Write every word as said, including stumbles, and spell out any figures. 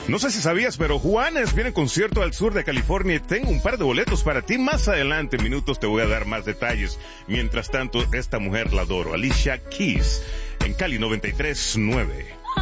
No sé si sabías, pero Juanes viene en concierto al sur de California y tengo un par de boletos para ti. Más adelante, en minutos, te voy a dar más detalles. Mientras tanto, esta mujer la adoro, Alicia Keys, en Cali noventa y tres punto nueve.